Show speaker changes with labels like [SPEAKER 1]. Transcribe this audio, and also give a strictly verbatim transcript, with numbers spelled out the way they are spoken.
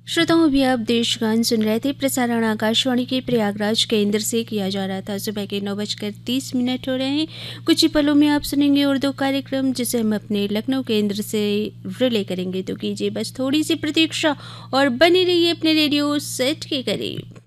[SPEAKER 1] श्रोताओं, अभी आप देशगान सुन रहे थे। प्रसारण आकाशवाणी के प्रयागराज केंद्र से किया जा रहा था। सुबह के नौ बजकर तीस मिनट हो रहे हैं। कुछ ही पलों में आप सुनेंगे उर्दू कार्यक्रम, जिसे हम अपने लखनऊ केंद्र से रिले करेंगे। तो कीजिए बस थोड़ी सी प्रतीक्षा और बनी रहिए अपने रेडियो सेट के करीब।